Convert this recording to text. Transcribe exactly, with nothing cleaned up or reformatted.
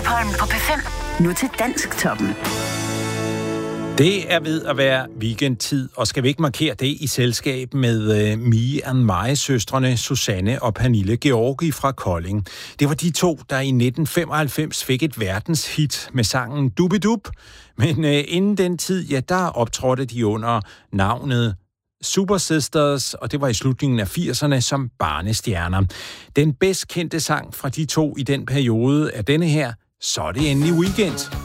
Slotsholm på P fem. Nu til Dansktoppen. Det er ved at være weekendtid, og skal vi ikke markere det i selskab med uh, Me and My-søstrene Susanne og Pernille Georgi fra Kolding. Det var de to, der i nitten femoghalvfems fik et verdenshit med sangen Dubidub. Men uh, inden den tid, ja, der optrådte de under navnet Super Sisters, og det var i slutningen af firserne som barnestjerner. Den bedst kendte sang fra de to i den periode er denne her, Så er det endelig weekend.